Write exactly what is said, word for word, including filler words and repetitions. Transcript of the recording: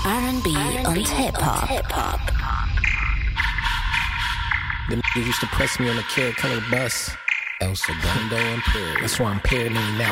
R and B und Hip-Hop. Hip-Hop. The nigga used to press me on the Carrot Color bus. El Segundo Imperial. That's why I'm paranoid now.